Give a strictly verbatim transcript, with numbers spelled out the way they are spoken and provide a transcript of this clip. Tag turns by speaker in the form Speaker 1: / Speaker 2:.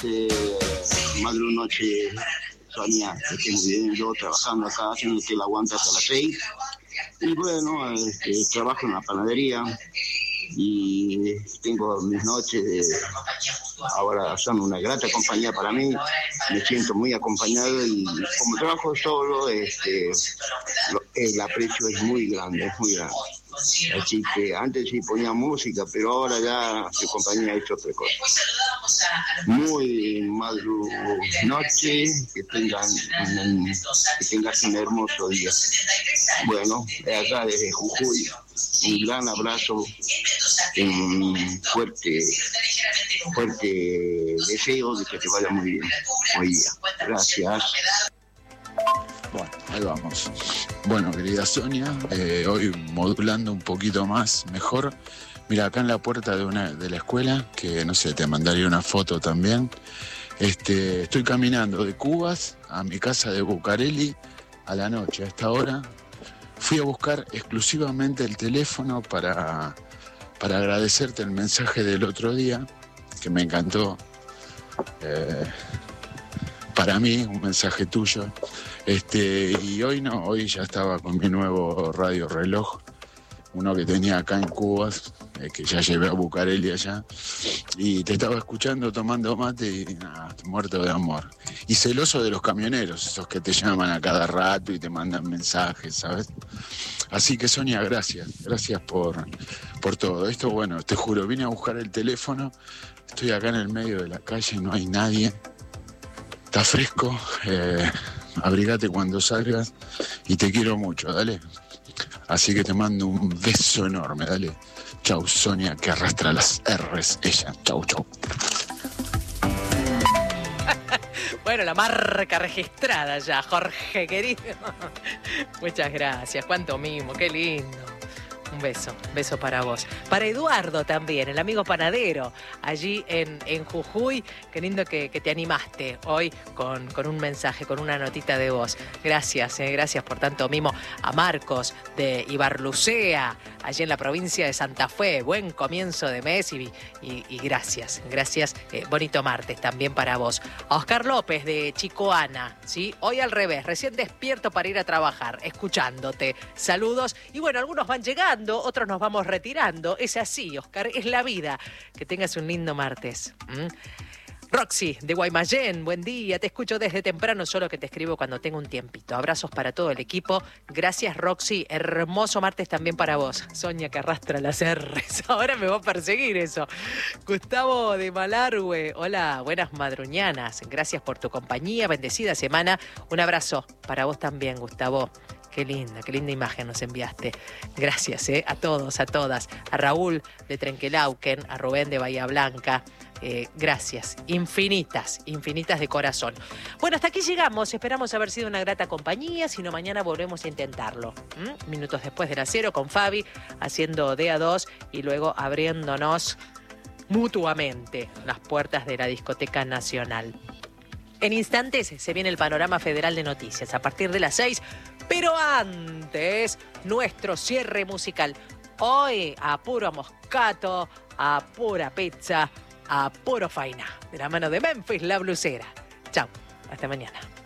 Speaker 1: Eh, más de una noche, Sonia, que esté muy bien, yo trabajando acá, haciendo que la aguanta hasta las seis. Y bueno, este, trabajo en la panadería y tengo mis noches de, ahora son una grata compañía para mí, me siento muy acompañado y como trabajo solo, este, lo, el aprecio es muy grande, es muy grande. Así que antes sí ponía música, pero ahora ya mi compañía ha hecho otra cosa. Muy madru noche, que tengan un, que tengas un hermoso día. Bueno, acá desde Jujuy, un gran abrazo, un fuerte, fuerte deseo de que te vaya muy bien hoy día. Gracias.
Speaker 2: Bueno, ahí vamos. Bueno, querida Sonia, eh, hoy modulando un poquito más, mejor. Mira, acá en la puerta de una de la escuela, que no sé, te mandaría una foto también. Este, estoy caminando de Cubas a mi casa de Bucareli a la noche, a esta hora. Fui a buscar exclusivamente el teléfono para, para agradecerte el mensaje del otro día, que me encantó. Eh, para mí, un mensaje tuyo. Este, y hoy no, hoy ya estaba con mi nuevo radio reloj, uno que tenía acá en Cubas, eh, que ya llevé a Bucareli allá, y te estaba escuchando tomando mate y nada, muerto de amor. Y celoso de los camioneros, esos que te llaman a cada rato y te mandan mensajes, ¿sabes? Así que Sonia, gracias, gracias por, por todo. Esto, bueno, te juro, vine a buscar el teléfono, estoy acá en el medio de la calle, no hay nadie, está fresco, eh, abrigate cuando salgas y te quiero mucho, dale. Así que te mando un beso enorme, dale. Chau, Sonia, que arrastra las R's ella. Chau, chau.
Speaker 3: Bueno, la marca registrada ya, Jorge, querido. Muchas gracias, cuánto mimo, qué lindo. Un beso, un beso para vos. Para Eduardo también, el amigo panadero, allí en, en Jujuy. Qué lindo que, que te animaste hoy con, con un mensaje, con una notita de voz. Gracias, eh, gracias por tanto mimo. A Marcos de Ibarlucea, allí en la provincia de Santa Fe. Buen comienzo de mes y, y, y gracias, gracias. Eh, bonito martes también para vos. A Oscar López de Chicoana, ¿sí? Hoy al revés, recién despierto para ir a trabajar, escuchándote. Saludos. Y bueno, algunos van llegando, otros nos vamos retirando. Es así, Oscar, es la vida. Que tengas un lindo martes. ¿Mm? Roxy, de Guaymallén, buen día. Te escucho desde temprano, solo que te escribo cuando tengo un tiempito. Abrazos para todo el equipo. Gracias, Roxy. Hermoso martes también para vos. Sonia, que arrastra las R's. Ahora me va a perseguir eso. Gustavo de Malargüe. Hola, buenas madruñanas. Gracias por tu compañía. Bendecida semana. Un abrazo para vos también, Gustavo. Qué linda, qué linda imagen nos enviaste. Gracias, ¿eh? A todos, a todas. A Raúl de Trenquelauquen, a Rubén de Bahía Blanca. Eh, gracias, infinitas, infinitas de corazón. Bueno, hasta aquí llegamos. Esperamos haber sido una grata compañía. Si no, mañana volvemos a intentarlo. ¿Mm? Minutos después de las cero con Fabi, haciendo D A dos y luego abriéndonos mutuamente las puertas de la Discoteca Nacional. En instantes se viene el panorama federal de noticias a partir de las seis, pero antes, nuestro cierre musical. Hoy a puro moscato, a pura pizza, a puro faina, de la mano de Memphis La Blusera. Chau, hasta mañana.